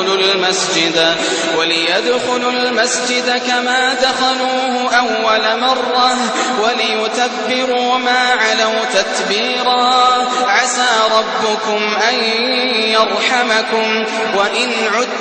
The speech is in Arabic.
وليدخلوا المسجد كما دخلوه أول مرة وليتبروا ما علوا تتبيرا. عسى ربكم أن يرحمكم وإن عدتم